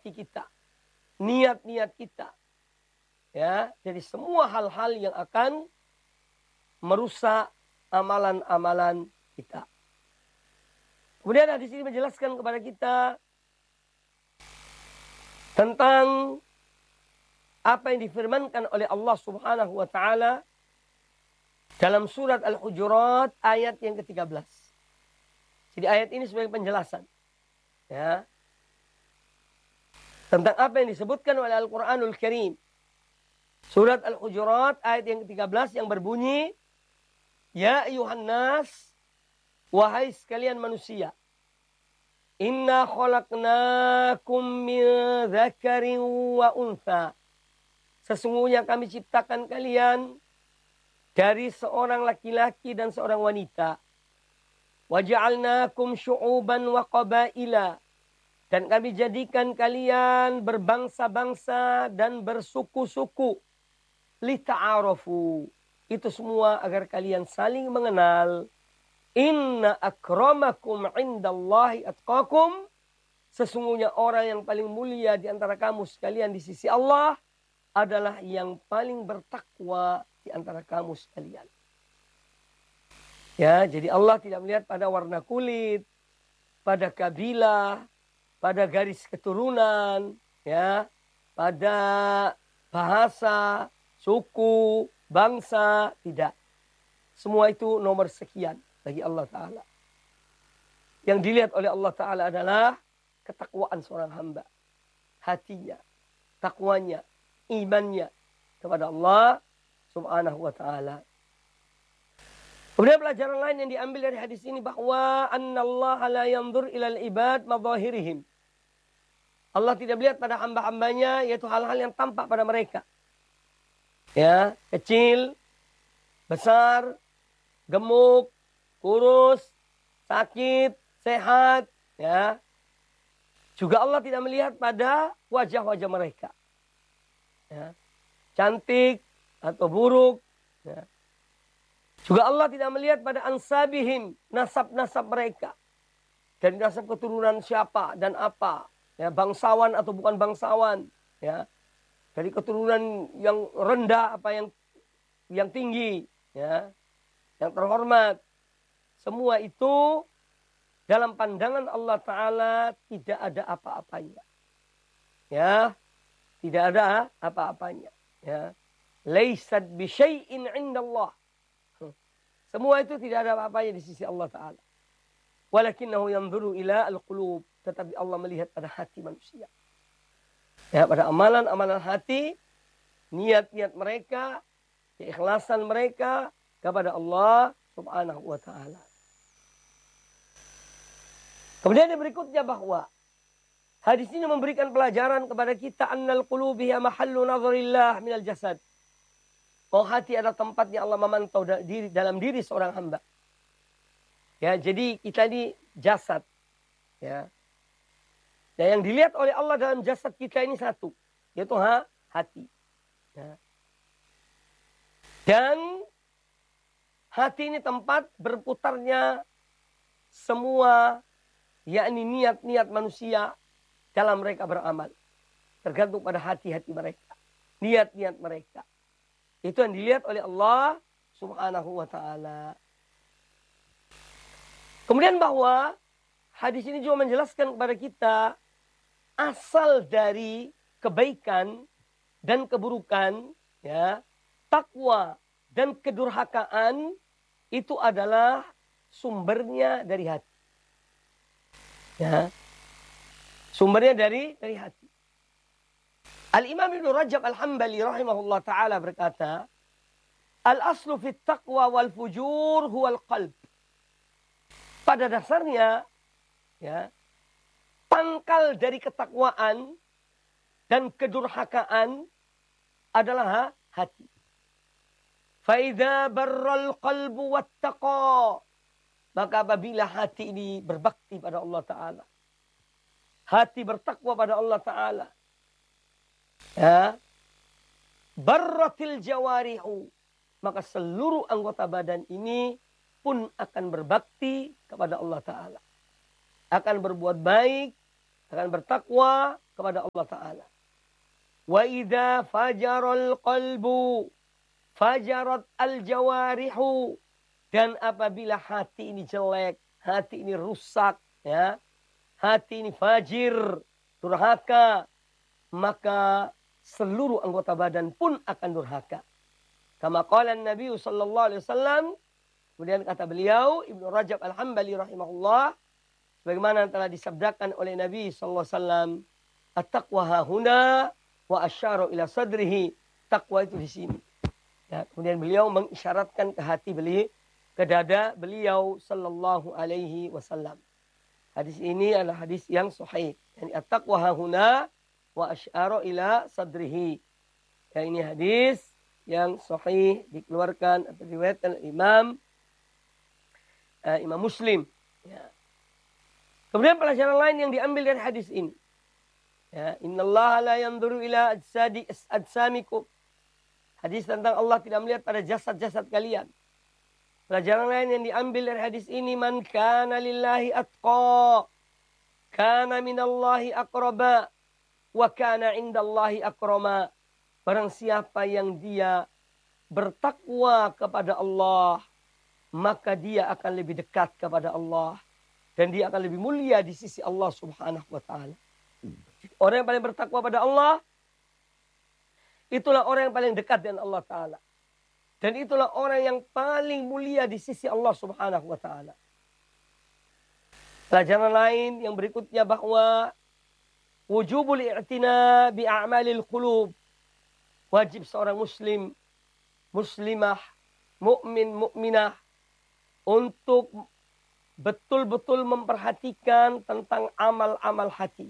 hati kita, niat-niat kita. Ya, jadi semua hal-hal yang akan merusak amalan-amalan kita. Kemudian hadis ini menjelaskan kepada kita tentang apa yang difirmankan oleh Allah Subhanahu wa taala dalam surat Al-Hujurat ayat yang ke-13. Jadi ayat ini sebagai penjelasan, ya, tentang apa yang disebutkan oleh Al-Qur'anul Karim. Surat Al-Hujurat ayat yang ke-13 yang berbunyi, Ya ayuhan nas, wahai sekalian manusia, Inna khalaqnakum min dzakarin wa untha. Sesungguhnya kami ciptakan kalian dari seorang laki-laki dan seorang wanita. Waja'alnakum syu'uban wa qabaila. Dan kami jadikan kalian berbangsa-bangsa dan bersuku-suku. Lita'arafu. Itu semua agar kalian saling mengenal. Inna akramakum indallahi atqakum. Sesungguhnya orang yang paling mulia di antara kamu sekalian di sisi Allah adalah yang paling bertakwa di antara kamu sekalian. Ya, jadi Allah tidak melihat pada warna kulit, pada kabilah, pada garis keturunan, ya, pada bahasa, suku, bangsa, tidak. Semua itu nomor sekian bagi Allah Ta'ala. Yang dilihat oleh Allah Ta'ala adalah ketakwaan seorang hamba. Hatinya, takwanya, imannya kepada Allah Subhanahu wa Ta'ala. Kemudian pelajaran lain yang diambil dari hadis ini bahwa annallaha la yanzur ilal ibad madahirihim. Allah tidak melihat pada hamba-hambanya, yaitu hal-hal yang tampak pada mereka. Ya, kecil, besar, gemuk, kurus, sakit, sehat, ya. Juga Allah tidak melihat pada wajah-wajah mereka. Ya. Cantik atau buruk. Ya. Juga Allah tidak melihat pada ansabihim, nasab-nasab mereka. Dari nasab keturunan siapa dan apa. Ya, bangsawan atau bukan bangsawan. Ya. Dari keturunan yang rendah apa yang tinggi. Ya. Yang terhormat. Semua itu dalam pandangan Allah Ta'ala tidak ada apa-apanya. Ya. Tidak ada apa-apanya. Ya. Laisat bisyai'in indallah. Semua itu tidak ada apa-apanya di sisi Allah Ta'ala. Walakinnahu yanzuru ila al-qulub. Tetapi Allah melihat pada hati manusia. Ya, pada amalan-amalan hati, niat-niat mereka, keikhlasan mereka kepada Allah Subhanahu wa Ta'ala. Kemudian yang berikutnya bahwa hadis ini memberikan pelajaran kepada kita annal qulubi hiya mahallu nazarillah minal jasad. Oh, hati adalah tempat yang Allah memantau dalam diri seorang hamba. Ya, jadi kita ini jasad. Ya. Dan yang dilihat oleh Allah dalam jasad kita ini satu, yaitu hati. Ya. Dan hati ini tempat berputarnya semua, yakni niat-niat manusia dalam mereka beramal. Tergantung pada hati-hati mereka, niat-niat mereka. Itu yang dilihat oleh Allah Subhanahu wa Ta'ala. Kemudian bahwa hadis ini juga menjelaskan kepada kita asal dari kebaikan dan keburukan, ya, takwa dan kedurhakaan itu adalah sumbernya dari hati. Ya. Sumbernya dari hati. Al-Imam Ibn Rajab Al-Hambali rahimahullah ta'ala berkata, Al-aslu fit taqwa wal fujur huwal qalb. Pada dasarnya, ya, pangkal dari ketakwaan dan kedurhakaan adalah hati. Faidha barral qalbu wattaqa. Maka apabila hati ini berbakti pada Allah Ta'ala, hati bertakwa pada Allah Ta'ala, ya, barratil jawarihu, maka seluruh anggota badan ini pun akan berbakti kepada Allah Ta'ala. Akan berbuat baik, akan bertakwa kepada Allah Ta'ala. Wa idza fajaral qalbu fajarat al-jawarihu. Dan apabila hati ini jelek, hati ini rusak, ya, hati ini fajir, durhaka, maka seluruh anggota badan pun akan durhaka. Kama qala Nabi sallallahu alaihi wasallam, kemudian kata beliau Ibnu Rajab Al-Hambali rahimahullah, sebagaimana telah disabdakan oleh Nabi sallallahu alaihi wasallam, at-taqwa hahuna wa asyara ila sadrihi. Takwa itu di sini. Ya, kemudian beliau mengisyaratkan ke hati beliau, ke dada beliau sallallahu alaihi wasallam. Hadis ini adalah hadis yang sahih. Yani at-taqwa hahuna wa asyara ila sadrihi. Ya, ini hadis yang sahih dikeluarkan atau diriwayatkan Imam Muslim. Ya. Kemudian pelajaran lain yang diambil dari hadis ini. Ya, innallaha la yanzuru ila ajsamikum. Hadis tentang Allah tidak melihat pada jasad-jasad kalian. Pelajaran lain yang diambil dari hadis ini, man kana lillahi atqa, kana minallahi aqraba, wa kana indallahi akrama. Barang siapa yang dia bertakwa kepada Allah, maka dia akan lebih dekat kepada Allah. Dan dia akan lebih mulia di sisi Allah subhanahu wa ta'ala. Orang yang paling bertakwa pada Allah, itulah orang yang paling dekat dengan Allah Ta'ala. Dan itulah orang yang paling mulia di sisi Allah subhanahu wa ta'ala. Pelajaran lain yang berikutnya bahwa wujubul i'tina bi a'malil qulub. Wajib seorang muslim, muslimah, mukmin, mukminah untuk betul-betul memperhatikan tentang amal-amal hati.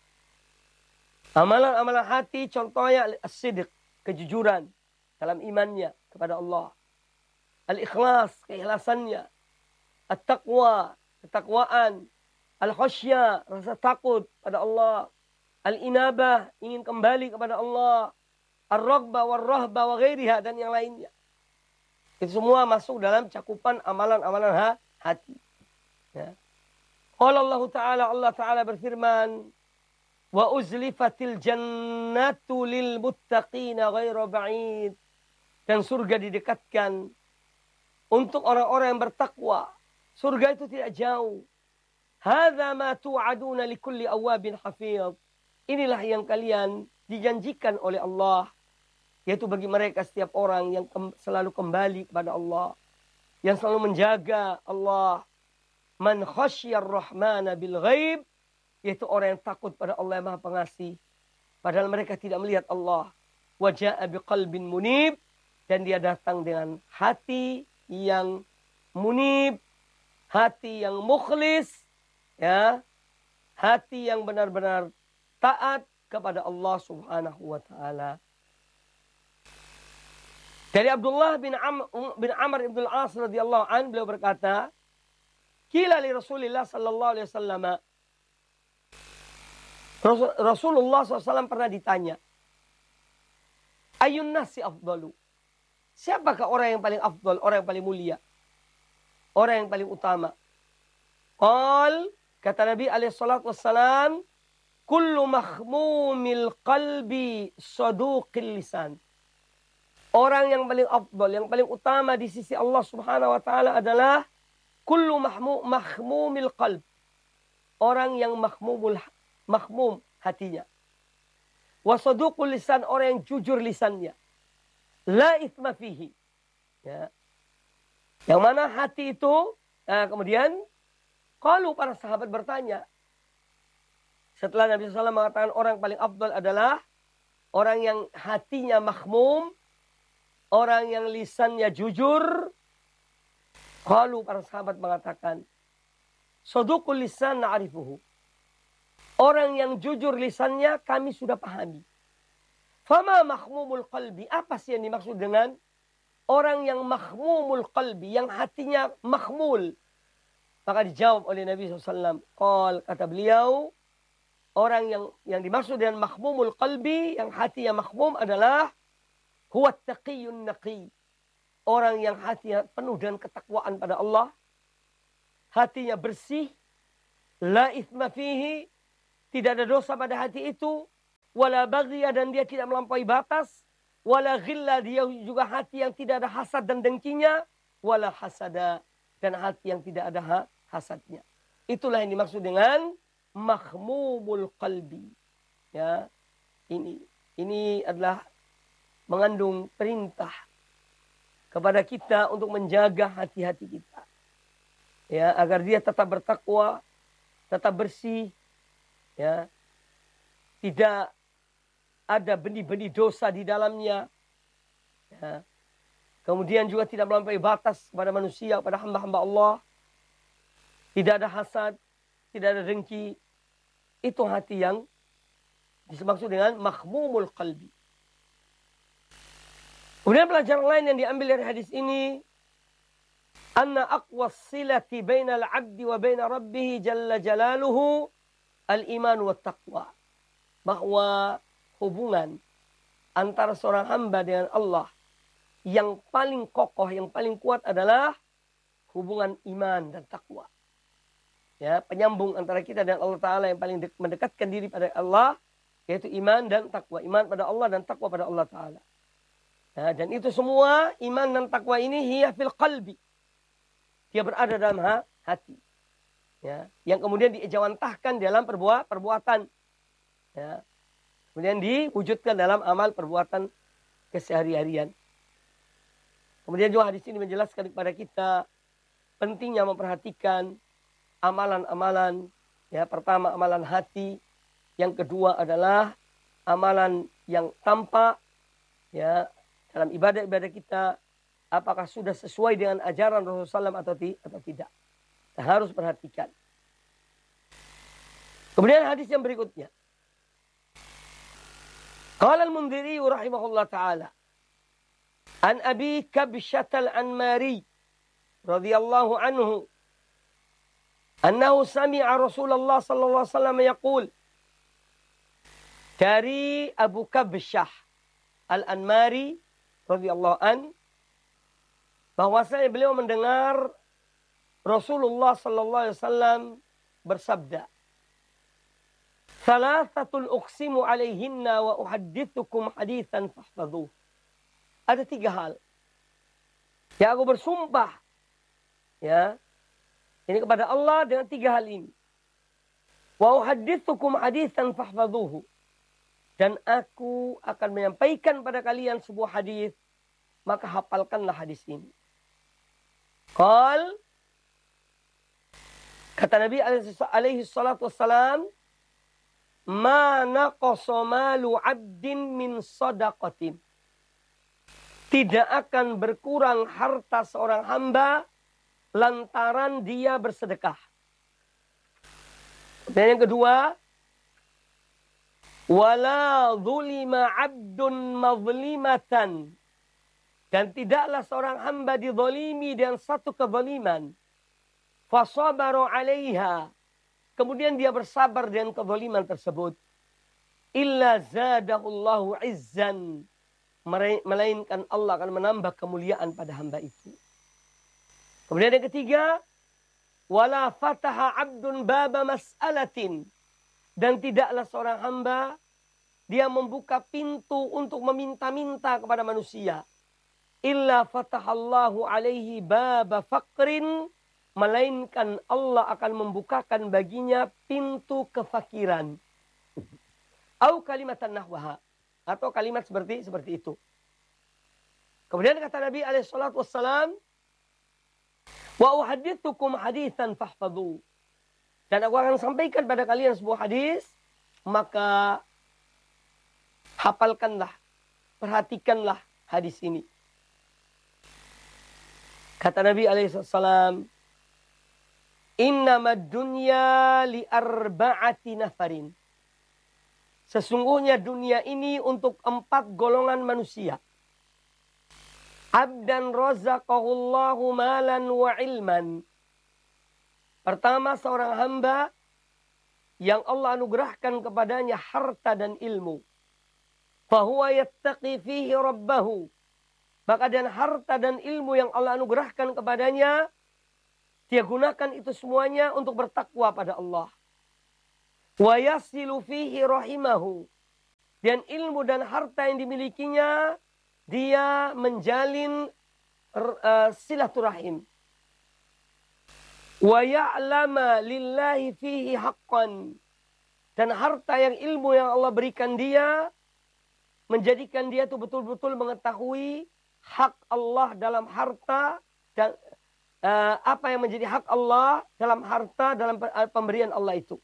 Amalan-amalan hati contohnya as-sidq, kejujuran dalam imannya kepada Allah. Al-ikhlas, keikhlasannya. At-taqwa, ketakwaan. Al-khasyah, rasa takut pada Allah. Al-inabah, ingin kembali kepada Allah. Ar-raghbah war-rahbah wa ghairiha, dan yang lainnya. Itu semua masuk dalam cakupan amalan-amalan hati. Ya. Allah Ta'ala berfirman, wa uzlifatil jannatu lil muttaqina ghairu ba'id. Dan surga didekatkan untuk orang-orang yang bertakwa. Surga itu tidak jauh. Hadza ma tu'aduna likulli awwabin hafidh. Inilah yang kalian dijanjikan oleh Allah, yaitu bagi mereka setiap orang yang selalu kembali kepada Allah, yang selalu menjaga Allah. Man khasyar rahmana bil ghaib, yaitu orang yang takut pada Allah yang Maha Pengasih, padahal mereka tidak melihat Allah. Wa jaa'a biqalbin munib, dan dia datang dengan hati yang munib, hati yang mukhlis, ya, hati yang benar-benar taat kepada Allah subhanahu wa ta'ala. Dari Abdullah bin Amr ibn al-As radhiyallahu anhu, beliau berkata, qila li Rasulillah sallallahu alaihi wasallam, Rasulullah SAW pernah ditanya, ayun nasi afdalu, siapakah orang yang paling afdal, orang yang paling mulia, orang yang paling utama? Qal, kata Nabi alaihi salatu wassalam, kullu mahmumil qalbi saduqil lisan. Orang yang paling afdal, yang paling utama di sisi Allah subhanahu wa ta'ala adalah kullu mahmumil qalb. Orang yang mahmum hatinya. Wa saduqul lisan, orang yang jujur lisannya. La ithma fihi. Ya. Yang mana hati itu, kemudian kalau para sahabat bertanya, setelah Nabi SAW mengatakan orang paling afdal adalah orang yang hatinya mahmum, orang yang lisannya jujur. Kalau para sahabat mengatakan, saduqul lisan na'rifuhu. Orang yang jujur lisannya kami sudah pahami. Fama mahmumul qalbi, apa sih yang dimaksud dengan orang yang mahmumul qalbi, yang hatinya mahmul? Maka dijawab oleh Nabi SAW. Qal, kata beliau, orang yang dimaksud dengan mahmumul qalbi, yang hatinya mahmum adalah huwa taqiyun naqi. Orang yang hatinya penuh dengan ketakwaan pada Allah, hatinya bersih, la ithma fihi, tidak ada dosa pada hati itu, wala baghya, dan dia tidak melampaui batas, wala ghilla, dia juga hati yang tidak ada hasad dan dengkinya, wala hasada, dan hati yang tidak ada hasadnya. Itulah yang dimaksud dengan makhmumul qalbi. Ya, ini adalah mengandung perintah kepada kita untuk menjaga hati-hati kita. Ya, agar dia tetap bertakwa, tetap bersih, ya. Tidak ada benih-benih dosa di dalamnya. Ya. Kemudian juga tidak melampaui batas pada manusia, pada hamba-hamba Allah. Tidak ada hasad, tidak ada dengki. Itu hati yang dimaksud dengan makhmumul qalbi. Kemudian pelajaran lain yang diambil dari hadis ini, anna aqwas silati bainal abdi wa baina rabbih jalla jalaluhu al-iman wa taqwa. Bahwa hubungan antara seorang hamba dengan Allah yang paling kokoh, yang paling kuat adalah hubungan iman dan takwa. Ya, penyambung antara kita dan Allah Ta'ala yang paling mendekatkan diri pada Allah, yaitu iman dan takwa. Iman pada Allah dan takwa pada Allah Ta'ala. Ya, dan itu semua, iman dan takwa ini hiya fil qalbi. Dia berada dalam hati. Ya, yang kemudian diejawantahkan dalam perbuatan. Ya, kemudian diwujudkan dalam amal perbuatan kesehari-harian. Kemudian juga hadis ini menjelaskan kepada kita pentingnya memperhatikan amalan-amalan. Ya, pertama amalan hati, yang kedua adalah amalan yang tampak, ya, dalam ibadah-ibadah kita, apakah sudah sesuai dengan ajaran Rasulullah SAW atau tidak. Kita harus perhatikan. Kemudian hadis yang berikutnya. Qala al-Mundhiri rahimahullah ta'ala. An Abi Kabsyah al-Anmari radhiyallahu anhu. Annahu sami'a Rasulullah sallallahu alaihi wasallam yaqul. Dari Abu Kabsyah al-Anmari radhiyallahu an, bahwasanya beliau mendengar Rasulullah sallallahu alaihi wasallam bersabda, "Thalathatul uqsimu alaihinna wa uhaddithukum haditsan fahfadhuh." Ada 3 hal yang aku bersumpah, ya, ini kepada Allah dengan 3 hal ini. Wa uhaddithukum haditsan fahfadhuhu. Dan aku akan menyampaikan pada kalian sebuah hadis, maka hafalkanlah hadis ini. Kata Nabi alaihi salatu wassalam, ma naqasa malu 'abdin min shadaqatin. Tidak akan berkurang harta seorang hamba lantaran dia bersedekah. Dan yang kedua, wala zulima 'abdun mazlimatan. Dan tidaklah seorang hamba dizalimi dengan satu kezaliman. Fasabaru 'alaiha. Kemudian dia bersabar dengan kezaliman tersebut. Illa zadahullahu 'izzan. Melainkan Allah akan menambah kemuliaan pada hamba itu. Kemudian yang ketiga, wala fataha 'abdun baba mas'alatin. Dan tidaklah seorang hamba dia membuka pintu untuk meminta-minta kepada manusia. Illa fatahallahu alaihi baba faqrin. Melainkan Allah akan membukakan baginya pintu kefakiran. Au kalimatan nahwaha. Atau kalimat seperti itu. Kemudian kata Nabi alaihissalatu wassalam, wa uhaddithukum haditsan fahfadhu. Dan aku akan sampaikan pada kalian sebuah hadis, maka hafalkanlah, perhatikanlah hadis ini. Kata Nabi alaihissalam, innamad dunya li arba'ati nafarin. Sesungguhnya dunia ini untuk 4 golongan manusia. Abdan razaqahullahu malan wa ilman. Pertama, seorang hamba yang Allah anugerahkan kepadanya harta dan ilmu. Fahuwa yattaqi fihi rabbahu. Maka dan harta dan ilmu yang Allah anugerahkan kepadanya, dia gunakan itu semuanya untuk bertakwa pada Allah. Wa yasilu fihi rahimahu. Dan ilmu dan harta yang dimilikinya, dia menjalin silaturahim. Wa ya'lama lillahi fihi haqqan. Dan harta yang ilmu yang Allah berikan dia, menjadikan dia itu betul-betul mengetahui hak Allah dalam harta, dan apa yang menjadi hak Allah dalam harta, dalam pemberian Allah itu.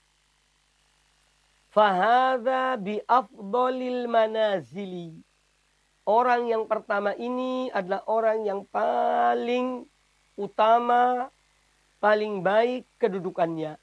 Fahadha bi afdolil manazili. Orang yang pertama ini adalah orang yang paling utama, paling baik kedudukannya.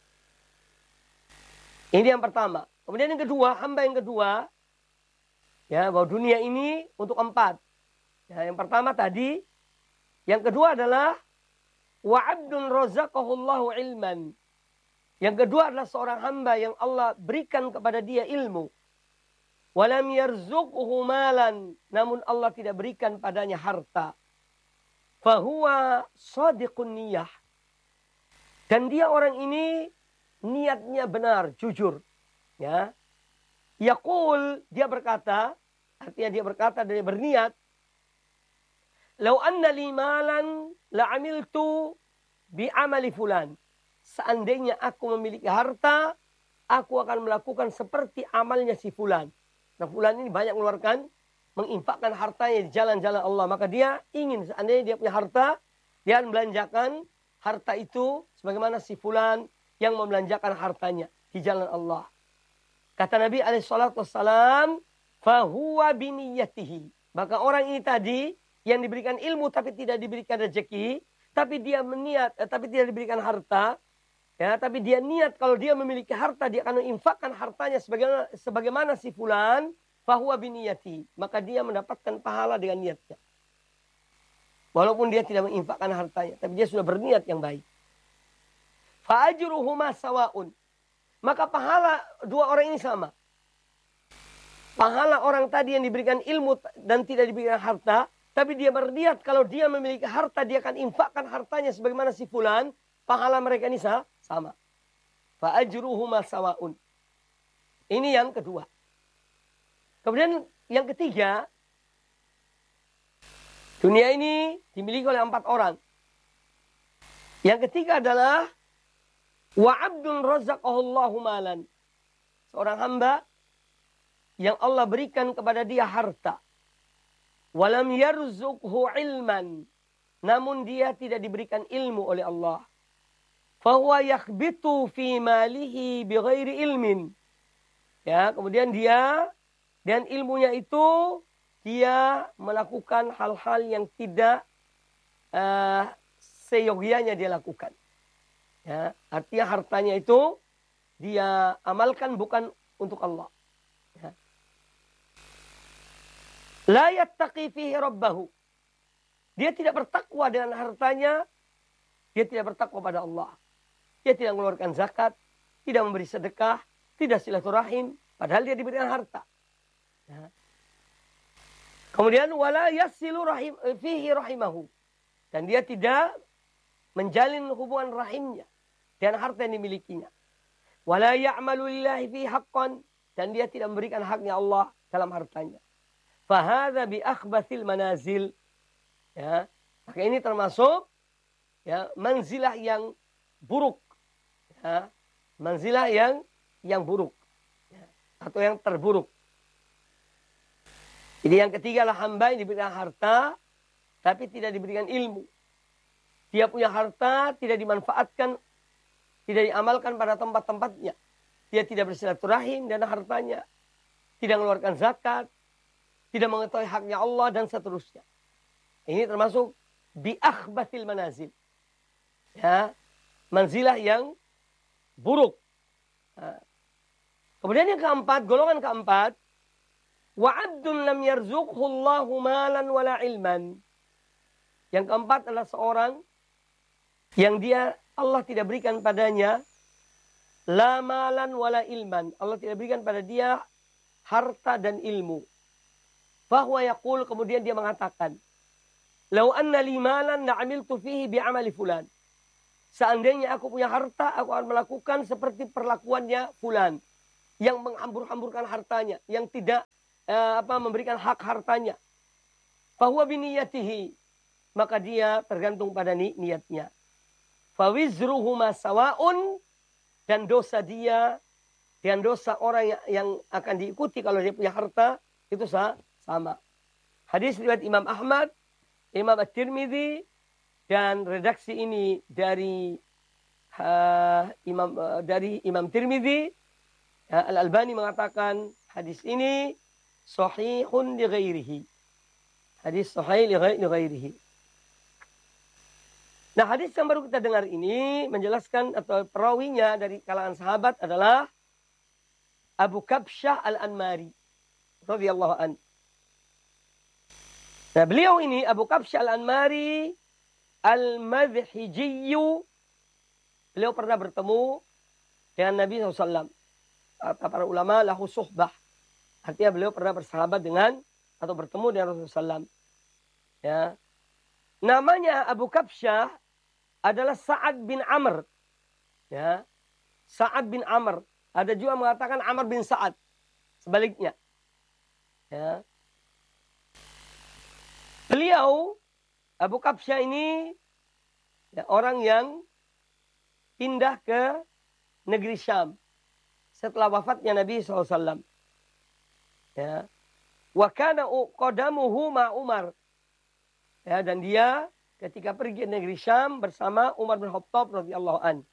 Ini yang pertama. Kemudian yang kedua, hamba yang kedua, ya, bahwa dunia ini untuk 4. Ya, yang pertama tadi, yang kedua adalah wa abdun razaqahullahu ilman. Yang kedua adalah seorang hamba yang Allah berikan kepada dia ilmu. Walam yarzuqhu malan, namun Allah tidak berikan padanya harta. Fahuwa shadiqun niyah. Dan dia orang ini niatnya benar, jujur. Ya. Yaqul, dia berkata, artinya dia berkata dan dia berniat, "Lau anna li malan la amiltu bi amali fulan." Seandainya aku memiliki harta, aku akan melakukan seperti amalnya si fulan. Nah, fulan ini banyak mengeluarkan, menginfakkan hartanya di jalan-jalan Allah. Maka dia ingin seandainya dia punya harta, dia akan belanjakan harta itu sebagaimana si fulan yang membelanjakan hartanya di jalan Allah. Kata Nabi alaihissalam, fahuwa biniyatihi. Maka orang ini tadi yang diberikan ilmu tapi tidak diberikan rezeki, tapi dia meniat, tapi tidak diberikan harta, ya, tapi dia niat kalau dia memiliki harta dia akan menginfakkan hartanya sebagaimana si fulan, fahuwa biniyati. Maka dia mendapatkan pahala dengan niatnya. Walaupun dia tidak menginfakkan hartanya, tapi dia sudah berniat yang baik. Fa ajruhuma sawaun. Maka pahala dua orang ini sama. Pahala orang tadi yang diberikan ilmu dan tidak diberikan harta, tapi dia berniat kalau dia memiliki harta dia akan infakkan hartanya sebagaimana si fulan, pahala mereka ini sama. Fa ajruhuma sawaun. Ini yang kedua. Kemudian yang ketiga, dunia ini dimiliki oleh 4 orang. Yang ketiga adalah wa abdun razaqahullahu malan. Seorang hamba yang Allah berikan kepada dia harta. Walam yarzuqhu ilman. Namun dia tidak diberikan ilmu oleh Allah. Fahuwa yakhbitu fi malihi bighairi ilmin. Ya, kemudian dia dan ilmunya itu dia melakukan hal-hal yang tidak seyogianya dia lakukan. Ya, artinya hartanya itu dia amalkan bukan untuk Allah. Ya. La yattaqi fihi rabbahu. Dia tidak bertakwa dengan hartanya. Dia tidak bertakwa pada Allah. Dia tidak mengeluarkan zakat, tidak memberi sedekah, tidak silaturahim, padahal dia diberikan harta. Ya. Kemudian wala yasilu fihi rahimahu. Dan dia tidak menjalin hubungan rahimnya dengan harta yang dimilikinya. Wala ya'malu lillahi fi haqqan. Dan dia tidak memberikan haknya Allah dalam hartanya. Fahadha bi akhbathil manazil. Ya, maka ini termasuk ya manzilah yang buruk. Ya, manzilah yang buruk. Ya, atau yang terburuk. Jadi yang ketiga lah hamba yang diberikan harta tapi tidak diberikan ilmu. Dia punya harta tidak dimanfaatkan, tidak diamalkan pada tempat-tempatnya. Dia tidak bersilaturahim dan hartanya, tidak mengeluarkan zakat, tidak mengetahui haknya Allah dan seterusnya. Ini termasuk bi akhbathil manazil. Ya, manzilah yang buruk. Nah. Kemudian yang keempat, golongan keempat, wa abdun lam yarzuqhu Allahu malan wala ilman. Yang keempat adalah seorang yang dia Allah tidak berikan padanya la malan wala ilman. Allah tidak berikan pada dia harta dan ilmu. Fahuwa yaqul, kemudian dia mengatakan, lau anna li malan la amiltu fihi bi amali fulan. Seandainya aku punya harta, aku akan melakukan seperti perlakuannya fulan. yang menghambur-hamburkan hartanya, yang tidak memberikan hak hartanya. Fahuwa biniyatihi, maka dia tergantung pada niatnya. Fawizruhuma sawaun, dan dosa dia dan dosa orang yang akan diikuti kalau dia punya harta itu sama. Hadis riwayat Imam Ahmad, Imam At-Tirmidzi, dan redaksi ini dari Imam Tirmidzi. Al-Albani mengatakan hadis ini sahihun li ghairihi. Hadis sahih li ghairihi. Nah, hadis yang baru kita dengar ini menjelaskan atau perawinya dari kalangan sahabat adalah Abu Kabsyah Al-Anmari radhiyallahu an. Nah, beliau ini Abu Kabsyah Al-Anmari Al-Madhhijiyyu, beliau pernah bertemu dengan Nabi SAW. Kata para ulama, lahu suhbah. Artinya beliau pernah bersahabat dengan atau bertemu dengan Rasulullah SAW. Ya. Namanya Abu Kabsyah adalah Sa'ad bin Amr. Ya. Sa'ad bin Amr. Ada juga mengatakan Amr bin Sa'ad. Sebaliknya. Ya. Beliau, Abu Kabsyah ini, ya, orang yang pindah ke negeri Syam setelah wafatnya Nabi SAW. Ya. Wa kana qadamuhu ma Umar. Ya, dan dia ketika pergi ke negeri Syam bersama Umar bin Khattab radhiyallahu an.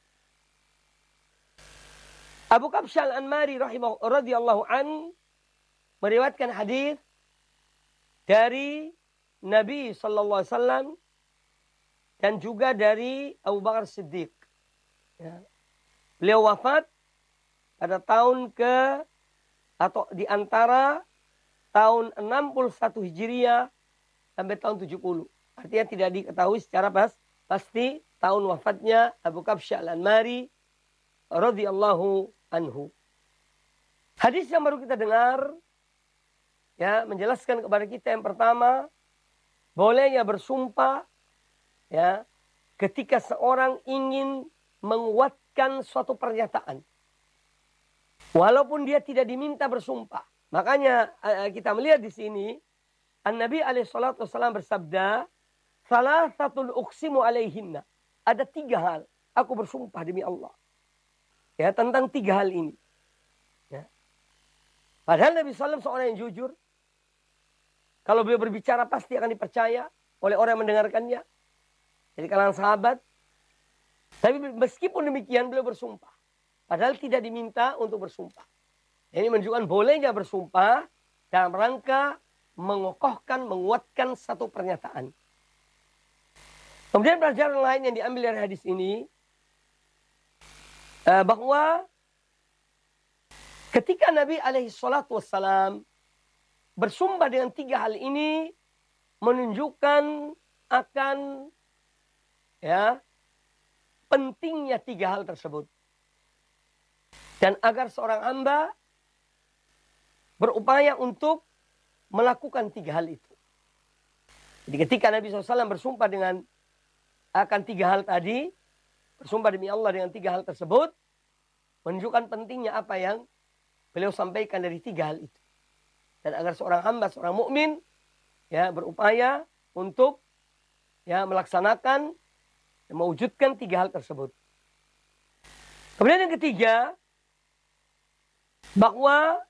Abu Kabsyah Al-Anmari radhiyallahu an meriwayatkan hadis dari Nabi sallallahu alaihi wasallam dan juga dari Abu Bakar Siddiq. Ya. Beliau wafat pada tahun atau di antara tahun 61 Hijriah sampai tahun 70. Artinya tidak diketahui secara pasti tahun wafatnya Abu Kabsyah Al-Anmari radhiyallahu anhu. Hadis yang baru kita dengar ya menjelaskan kepada kita yang pertama, bolehnya bersumpah ya ketika seorang ingin menguatkan suatu pernyataan. Walaupun dia tidak diminta bersumpah. Makanya kita melihat di sini An-Nabi alaihissalatu wassalam bersabda, "Salasatul uqsimu alaihinna." Ada 3 hal aku bersumpah demi Allah. Ya, tentang 3 hal ini. Ya. Padahal Nabi SAW seorang yang jujur. Kalau beliau berbicara pasti akan dipercaya oleh orang yang mendengarkannya. Jadi kalangan sahabat. Tapi meskipun demikian beliau bersumpah. Padahal tidak diminta untuk bersumpah. Ini menunjukkan bolehnya bersumpah dalam rangka mengokohkan, menguatkan satu pernyataan. Kemudian pelajaran lain yang diambil dari hadis ini, bahwa ketika Nabi SAW bersumpah dengan 3 hal ini, menunjukkan akan ya pentingnya 3 hal tersebut. Dan agar seorang hamba berupaya untuk melakukan 3 hal itu. Jadi ketika Nabi SAW bersumpah dengan akan 3 hal tadi, bersumpah demi Allah dengan 3 hal tersebut, menunjukkan pentingnya apa yang beliau sampaikan dari 3 hal itu. Dan agar seorang hamba, seorang mukmin ya berupaya untuk ya melaksanakan dan mewujudkan 3 hal tersebut. Kemudian yang ketiga, bahwa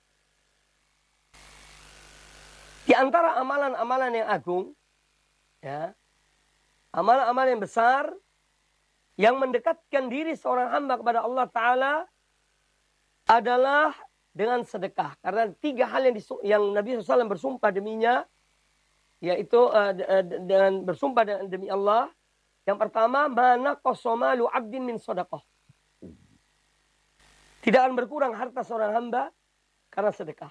di antara amalan-amalan yang agung, ya, amalan-amalan yang besar, yang mendekatkan diri seorang hamba kepada Allah Ta'ala adalah dengan sedekah. Karena 3 hal yang Nabi SAW bersumpah deminya, yaitu dengan bersumpah demi Allah. Yang pertama, mana qasomalu abdin min sadaqah. Tidak akan berkurang harta seorang hamba karena sedekah.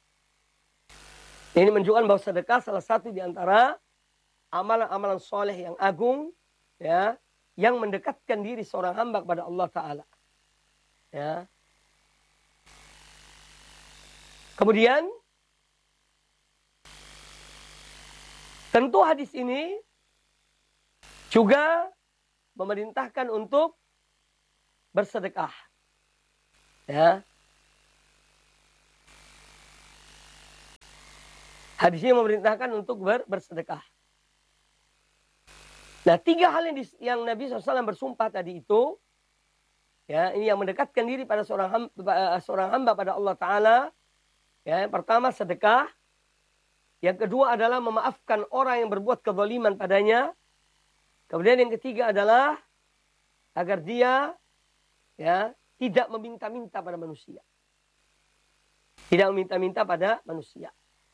Ini menunjukkan bahwa sedekah salah satu di antara amalan-amalan soleh yang agung, ya, yang mendekatkan diri seorang hamba kepada Allah Ta'ala. Ya. Kemudian, tentu hadis ini juga memerintahkan untuk bersedekah. Ya. Hadis ini memerintahkan untuk bersedekah. Nah, 3 hal yang Nabi SAW bersumpah tadi itu, ya, ini yang mendekatkan diri pada seorang hamba pada Allah Ta'ala. Ya, yang pertama sedekah. Yang kedua adalah memaafkan orang yang berbuat kezaliman padanya. Kemudian yang ketiga adalah agar dia, ya, tidak meminta-minta pada manusia. Tidak meminta-minta pada manusia.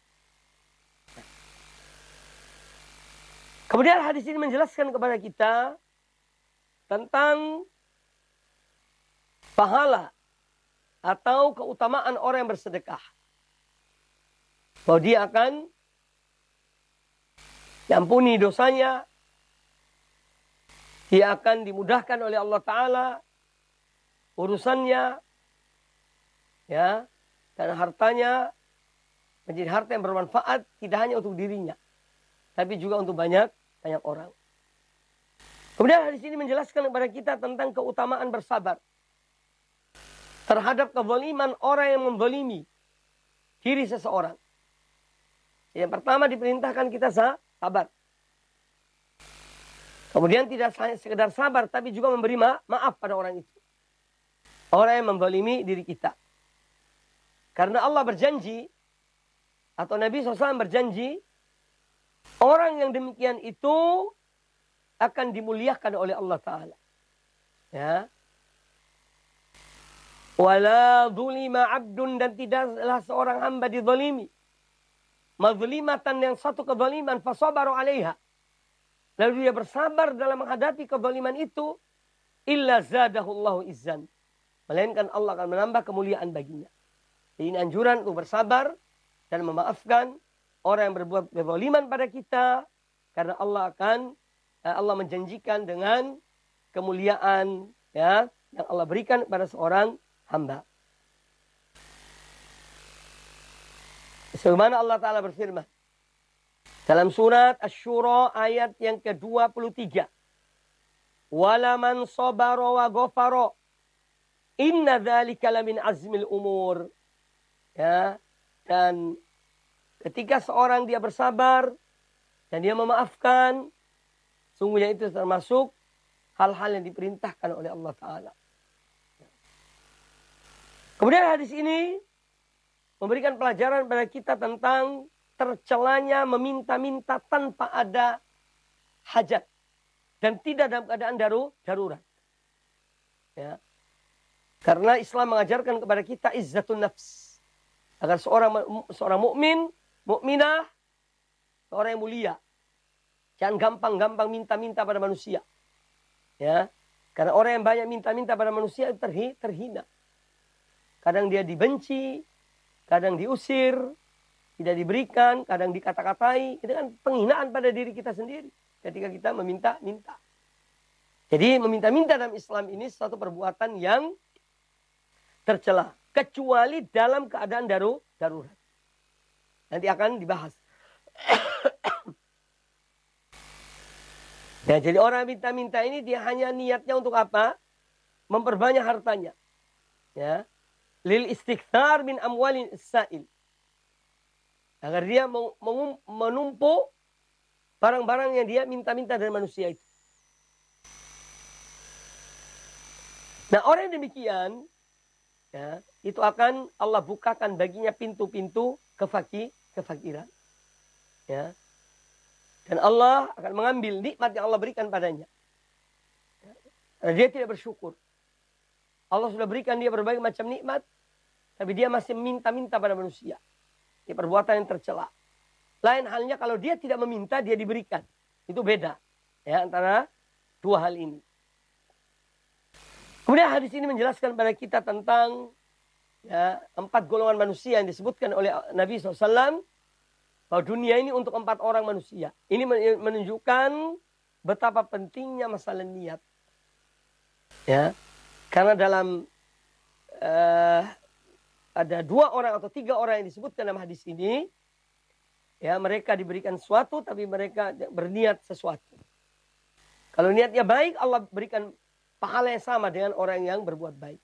Kemudian hadis ini menjelaskan kepada kita tentang pahala atau keutamaan orang yang bersedekah. Bahwa dia akan diampuni dosanya, dia akan dimudahkan oleh Allah Ta'ala urusannya, ya, dan hartanya menjadi harta yang bermanfaat tidak hanya untuk dirinya, tapi juga untuk banyak orang. Kemudian hadis ini menjelaskan kepada kita tentang keutamaan bersabar terhadap kezaliman orang yang menzalimi diri seseorang. Yang pertama diperintahkan kita sabar. Kemudian tidak hanya sekedar sabar, tapi juga memberi maaf pada orang itu. Orang yang menzalimi diri kita. Karena Allah berjanji, atau Nabi SAW berjanji, orang yang demikian itu akan dimuliakan oleh Allah Ta'ala. Ya. Wala dhulima abdun, dan tidaklah seorang hamba dizalimi. Mazlimatan, yang satu kezaliman, fasabaru alaiha. Lalu dia bersabar dalam menghadapi kezaliman itu. Illa zadahullahu izzan. Melainkan Allah akan menambah kemuliaan baginya. Ini anjuran untuk bersabar dan memaafkan orang yang berbuat kezaliman pada kita, karena Allah menjanjikan dengan kemuliaan, ya, yang Allah berikan kepada seorang hamba. Sebagaimana Allah Ta'ala berfirman dalam surat Asy-Syura ayat yang ke-23. Walaman sabara wa ghafara inna dzalika lamin azmil umur. Ya, dan ketika seorang dia bersabar dan dia memaafkan, sungguhnya itu termasuk hal-hal yang diperintahkan oleh Allah Ta'ala. Kemudian hadis ini memberikan pelajaran pada kita tentang tercelanya meminta-minta tanpa ada hajat dan tidak dalam keadaan darurat. Ya. Karena Islam mengajarkan kepada kita izzatun nafs. Agar seorang mukminah, seorang yang mulia, jangan gampang-gampang minta-minta pada manusia. Ya. Karena orang yang banyak minta-minta pada manusia itu terhina. Kadang dia dibenci, kadang diusir, tidak diberikan, kadang dikata-katai. Itu kan penghinaan pada diri kita sendiri ketika kita meminta-minta. Jadi meminta-minta dalam Islam ini suatu perbuatan yang tercela, kecuali dalam keadaan darurat. Nanti akan dibahas. Ya, jadi orang minta-minta ini dia hanya niatnya untuk apa? Memperbanyak hartanya. Ya. Lil istikthar min amwalin sa'il. Agar dia menumpuk barang-barang yang dia minta-minta dari manusia itu. Nah, orang yang demikian, ya, itu akan Allah bukakan baginya pintu-pintu kefakiran. Ya. Dan Allah akan mengambil nikmat yang Allah berikan padanya. Dan dia tidak bersyukur. Allah sudah berikan dia berbagai macam nikmat, tapi dia masih minta-minta pada manusia. Ini perbuatan yang tercela. Lain halnya kalau dia tidak meminta, dia diberikan. Itu beda, ya, antara dua hal ini. Kemudian hadis ini menjelaskan pada kita tentang, ya, 4 golongan manusia yang disebutkan oleh Nabi SAW. Bahwa dunia ini untuk 4 orang manusia. Ini menunjukkan betapa pentingnya masalah niat. Ya, karena dalam ada 2 orang atau 3 orang yang disebutkan dalam hadis ini. Ya, mereka diberikan sesuatu tapi mereka berniat sesuatu. Kalau niatnya baik, Allah berikan pahala yang sama dengan orang yang berbuat baik.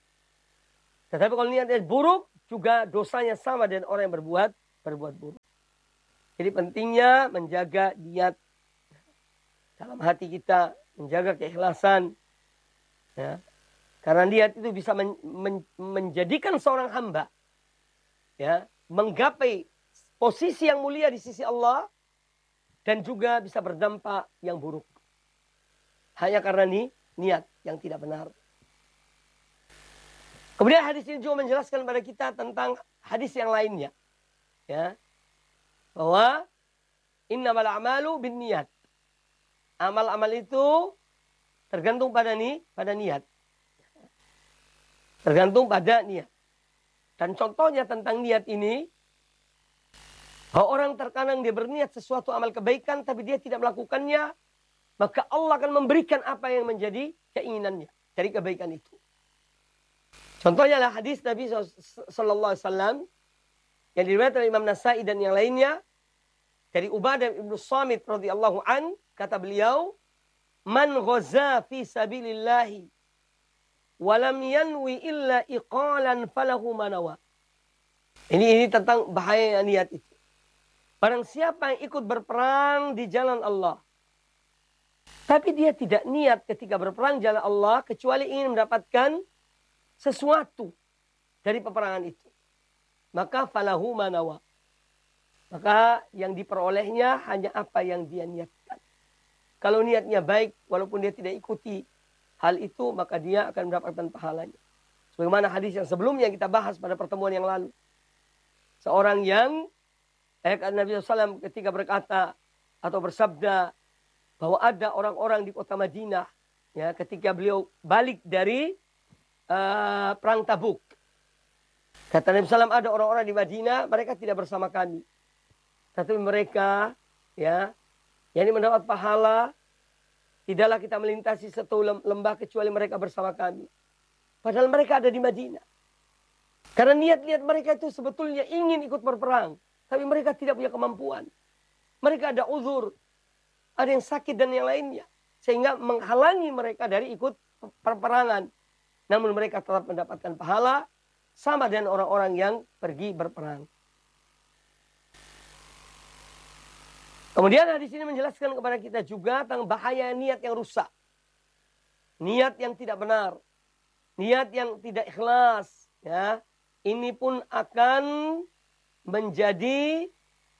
Tetapi kalau niatnya buruk, juga dosanya sama dengan orang yang berbuat buruk. Jadi pentingnya menjaga niat dalam hati kita, menjaga keikhlasan. Ya. Karena niat itu bisa menjadikan seorang hamba ya, menggapai posisi yang mulia di sisi Allah dan juga bisa berdampak yang buruk. Hanya karena niat yang tidak benar. Kemudian hadis ini juga menjelaskan kepada kita tentang hadis yang lainnya. Ya. Bahwa innamal a'malu binniyat. Amal-amal itu tergantung pada niat. Tergantung pada niat. Dan contohnya tentang niat ini, bahwa orang terkadang dia berniat sesuatu amal kebaikan tapi dia tidak melakukannya, maka Allah akan memberikan apa yang menjadi keinginannya dari kebaikan itu. Contohnya lah hadis Nabi SAW yang diriwayatkan oleh Imam Nasai dan yang lainnya dari Ubadah bin Samit radhiyallahu an, kata beliau, "Man ghaza fi sabilillahi wa lam yanwi illa iqalan falahu manawa." Ini tentang bahaya niat itu. Barang siapa yang ikut berperang di jalan Allah, tapi dia tidak niat ketika berperang jalan Allah kecuali ingin mendapatkan sesuatu dari peperangan itu, maka falahu manawa. Maka yang diperolehnya hanya apa yang dia niatkan. Kalau niatnya baik, walaupun dia tidak ikuti hal itu, maka dia akan mendapatkan pahalanya. Sebagaimana hadis yang sebelumnya yang kita bahas pada pertemuan yang lalu. Seorang yang Nabi SAW ketika berkata atau bersabda bahwa ada orang-orang di kota Madinah, ya, ketika beliau balik dari perang Tabuk. Kata Nabi SAW, ada orang-orang di Madinah, mereka tidak bersama kami. Tetapi mereka, ya, yang mendapat pahala, tidaklah kita melintasi satu lembah kecuali mereka bersama kami. Padahal mereka ada di Madinah. Karena niat-niat mereka itu sebetulnya ingin ikut berperang. Tapi mereka tidak punya kemampuan. Mereka ada uzur. Ada yang sakit dan yang lainnya. Sehingga menghalangi mereka dari ikut perperangan. Namun mereka tetap mendapatkan pahala. Sama dengan orang-orang yang pergi berperang. Kemudian hadis ini menjelaskan kepada kita juga tentang bahaya niat yang rusak. Niat yang tidak benar. Niat yang tidak ikhlas. Ya. Ini pun akan menjadi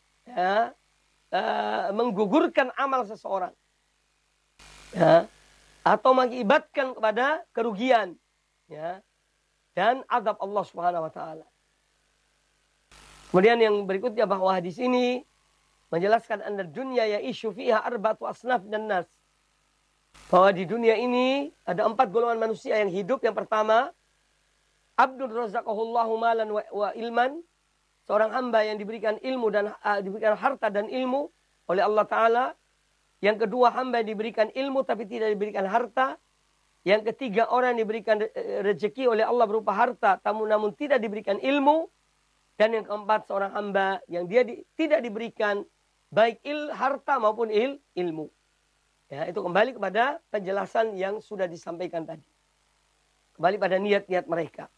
menggugurkan amal seseorang. Ya. Atau mengakibatkan kepada kerugian. Ya. Dan azab Allah Subhanahu wa taala. Kemudian yang berikutnya bahwa hadis ini menjelaskan anna dunya ya'ishu fiha arba'atu asnaf dan nas. Bahwa di dunia ini ada 4 golongan manusia yang hidup. Yang pertama, abdul razaqahullahu malan wa ilman. Seorang hamba yang diberikan ilmu dan diberikan harta dan ilmu oleh Allah Ta'ala. Yang kedua, hamba yang diberikan ilmu tapi tidak diberikan harta. Yang ketiga, orang yang diberikan rezeki oleh Allah berupa harta namun tidak diberikan ilmu. Dan yang keempat, seorang hamba yang dia tidak diberikan baik harta maupun ilmu. Ya, itu kembali kepada penjelasan yang sudah disampaikan tadi. Kembali pada niat-niat mereka.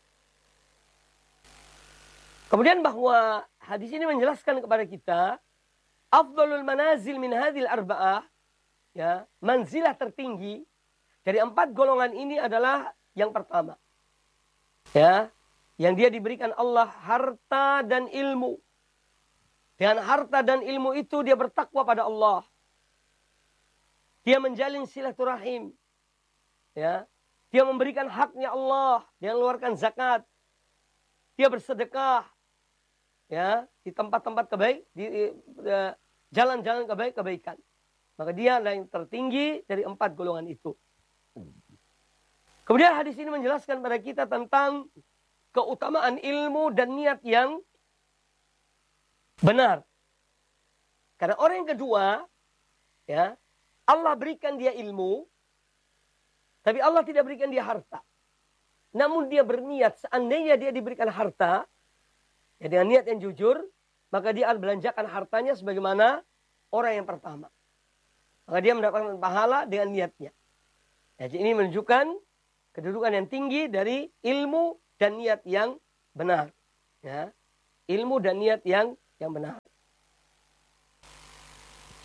Kemudian bahwa hadis ini menjelaskan kepada kita afdalul manazil min hadhil arba'ah, ya, manzilah tertinggi dari 4 golongan ini adalah yang pertama. Ya, yang dia diberikan Allah harta dan ilmu. Dengan harta dan ilmu itu dia bertakwa pada Allah. Dia menjalin silaturahim. Ya. Dia memberikan haknya Allah. Dia mengeluarkan zakat. Dia bersedekah. Ya, di tempat-tempat di jalan-jalan kebaikan. Maka dia adalah yang tertinggi dari 4 golongan itu. Kemudian hadis ini menjelaskan pada kita tentang keutamaan ilmu dan niat yang benar. Karena orang yang kedua, ya, Allah berikan dia ilmu, tapi Allah tidak berikan dia harta. Namun dia berniat, seandainya dia diberikan harta, ya, dengan niat yang jujur, maka dia akan belanjakan hartanya sebagaimana orang yang pertama. Maka dia mendapatkan pahala dengan niatnya. Ya, jadi ini menunjukkan kedudukan yang tinggi dari ilmu dan niat yang benar. Ya. Ilmu dan niat yang benar.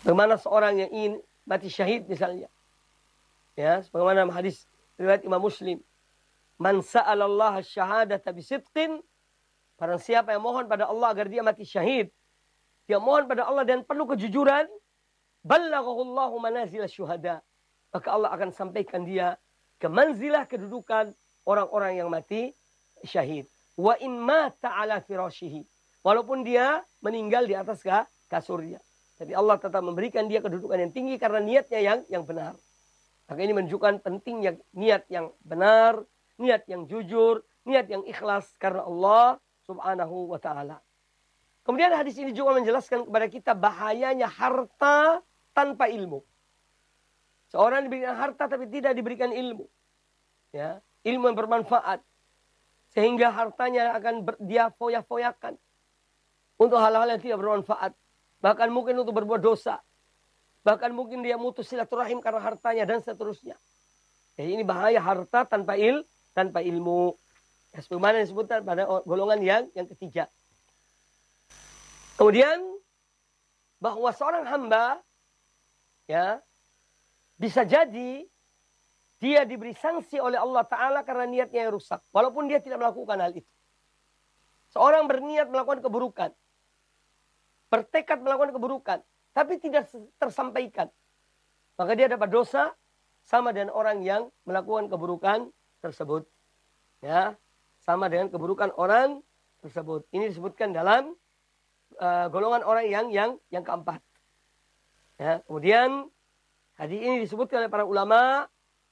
Bagaimana seorang yang ingin mati syahid misalnya. Ya, sebagaimana hadis riwayat Imam Muslim. Man sa'alallaha syahadata bisidqin. Barang siapa yang mohon pada Allah agar dia mati syahid. Dia mohon pada Allah dan penuh kejujuran. Ballaghahullahu manazil syuhada. Maka Allah akan sampaikan dia ke manzilah kedudukan orang-orang yang mati syahid. Wa in mata ala firashihi. Walaupun dia meninggal di atas kasurnya. Tapi Allah tetap memberikan dia kedudukan yang tinggi karena niatnya yang benar. Maka ini menunjukkan pentingnya niat yang benar, niat yang jujur, niat yang ikhlas karena Allah subhanahu wa ta'ala. Kemudian hadis ini juga menjelaskan kepada kita bahayanya harta tanpa ilmu. Seorang diberikan harta tapi tidak diberikan ilmu. Ya, ilmu yang bermanfaat. Sehingga hartanya akan dia foya-foyakan. Untuk hal-hal yang tidak bermanfaat. Bahkan mungkin untuk berbuat dosa. Bahkan mungkin dia mutus silaturahim karena hartanya dan seterusnya. Jadi ini bahaya harta tanpa ilmu. Ya, sebagaimana disebutkan pada golongan yang ketiga. Kemudian bahwa seorang hamba ya bisa jadi dia diberi sanksi oleh Allah Ta'ala karena niatnya yang rusak. Walaupun dia tidak melakukan hal itu. Seorang berniat melakukan keburukan. Bertekad melakukan keburukan. Tapi tidak tersampaikan. Maka dia dapat dosa sama dengan orang yang melakukan keburukan tersebut. Ya, sama dengan keburukan orang tersebut. Ini disebutkan dalam golongan orang yang keempat. Ya, kemudian hadis ini disebutkan oleh para ulama.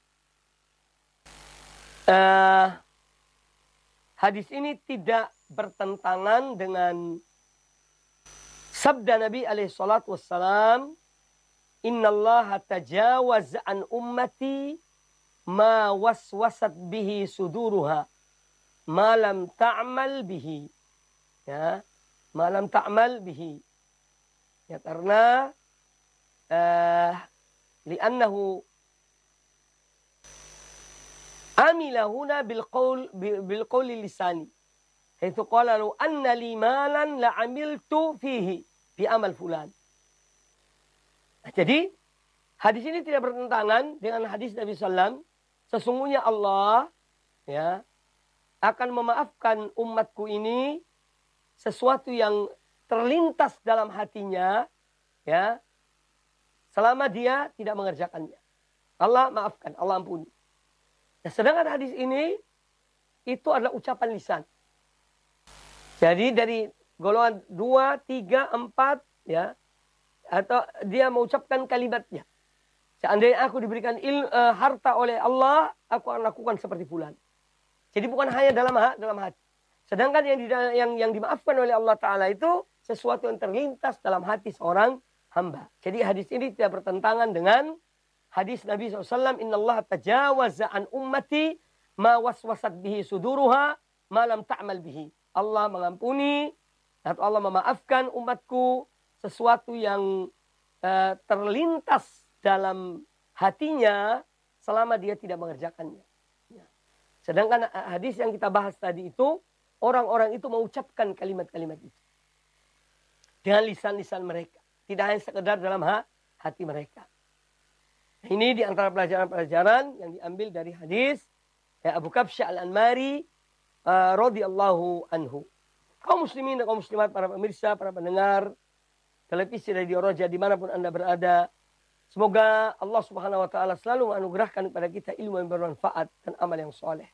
Hadis ini tidak bertentangan dengan sabda Nabi alaihissalatu wassalam, innallaha tajawaz an ummati ma waswasat bihi suduruha ma lam ta'mal bihi. Ya, ma lam ta'mal bihi. Ya, karena li'annahu amila huna bil qawli lisani. Haitsu qala lu anna li malan la amiltu fihi bi amal fulan. Nah, jadi hadis ini tidak bertentangan dengan hadis Nabi sallam. Sesungguhnya Allah ya akan memaafkan umatku ini sesuatu yang terlintas dalam hatinya ya selama dia tidak mengerjakannya. Allah maafkan, Allah ampuni. Nah, sedangkan hadis ini itu adalah ucapan lisan. Jadi dari golongan 2, 3, 4 ya atau dia mengucapkan kalimatnya. Seandainya aku diberikan harta oleh Allah, aku akan lakukan seperti fulan. Jadi bukan hanya dalam hati. Sedangkan yang dimaafkan oleh Allah Ta'ala itu sesuatu yang terlintas dalam hati seorang hamba. Jadi hadis ini tidak bertentangan dengan hadis Nabi SAW. Innallaha tajawaza an ummati ma waswasat bihi suduruha ma lam ta'mal bihi. Allah mengampuni atau Allah memaafkan umatku sesuatu yang terlintas dalam hatinya selama dia tidak mengerjakannya. Sedangkan hadis yang kita bahas tadi itu, orang-orang itu mengucapkan kalimat-kalimat itu. Dengan lisan-lisan mereka. Tidak hanya sekedar dalam hati mereka. Ini di antara pelajaran-pelajaran yang diambil dari hadis Abu Kabsyah Al-Anmari radhiyallahu anhu. Kaum muslimin dan kaum muslimat, para pemirsa, para pendengar televisi Radio Roja dimanapun Anda berada. Semoga Allah Subhanahu wa Ta'ala selalu menganugerahkan kepada kita ilmu yang bermanfaat dan amal yang soleh.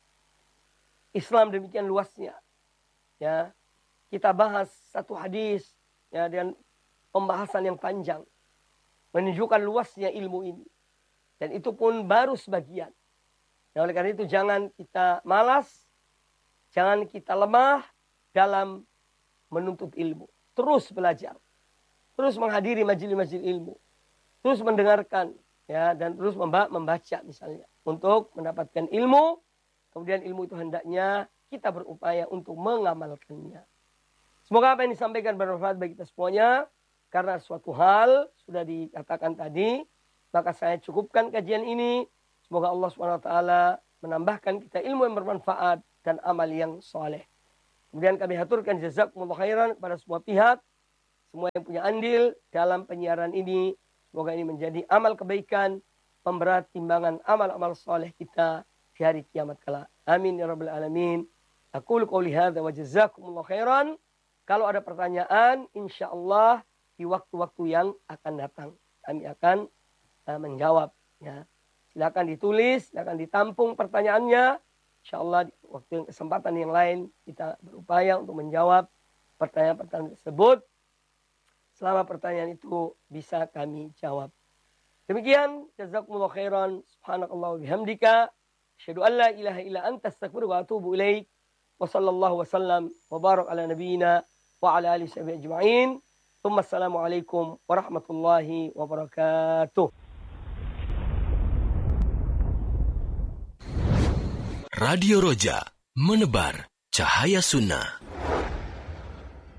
Islam demikian luasnya. Ya, kita bahas satu hadis ya dengan pembahasan yang panjang, menunjukkan luasnya ilmu ini. Dan itu pun baru sebagian. Nah, oleh karena itu jangan kita malas, jangan kita lemah dalam menuntut ilmu. Terus belajar, terus menghadiri majelis-majelis ilmu. Terus mendengarkan ya dan terus membaca misalnya untuk mendapatkan ilmu. Kemudian ilmu itu hendaknya kita berupaya untuk mengamalkannya. Semoga apa yang disampaikan bermanfaat bagi kita semuanya. Karena suatu hal sudah dikatakan tadi, maka saya cukupkan kajian ini. Semoga Allah SWT menambahkan kita ilmu yang bermanfaat dan amal yang soleh. Kemudian kami haturkan jazakumullah khairan kepada semua pihak, semua yang punya andil dalam penyiaran ini. Semoga ini menjadi amal kebaikan, pemberat timbangan amal-amal soleh kita di hari kiamat kala. Amin ya rabbal alamin. Aqulu qouli hadza wa jazakumullahu khairan. Kalau ada pertanyaan, insyaallah di waktu-waktu yang akan datang kami akan menjawab. Ya. Silakan ditulis, silakan ditampung pertanyaannya. Insyaallah di waktu yang kesempatan yang lain kita berupaya untuk menjawab pertanyaan-pertanyaan tersebut. Selama pertanyaan itu bisa kami jawab. Demikian, jazakumullahu khairan. Subhanakallah wa bihamdika. Asyhadu an la ilaha illa anta astaghfiruka wa atubu ilaik. Wa sallallahu wa sallam wa barak ala nabiyyina wa ala alihi sahbihi ajma'in. Assalamualaikum warahmatullahi wabarakatuh. Radio Roja, menebar cahaya sunnah.